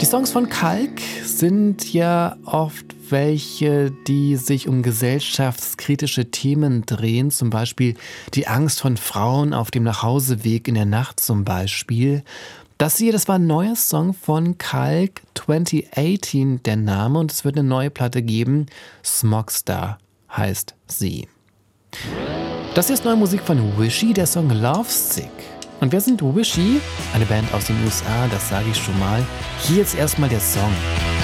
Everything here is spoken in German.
Die Songs von Kalk sind ja oft welche, die sich um gesellschaftskritische Themen drehen, zum Beispiel die Angst von Frauen auf dem Nachhauseweg in der Nacht zum Beispiel. Das hier, das war ein neuer Song von Kalk, 2018 der Name, und es wird eine neue Platte geben. Smogstar heißt sie. Das hier ist neue Musik von Wishy, der Song Lovesick. Und wer sind Wishy? Eine Band aus den USA, das sage ich schon mal. Hier jetzt erstmal der Song.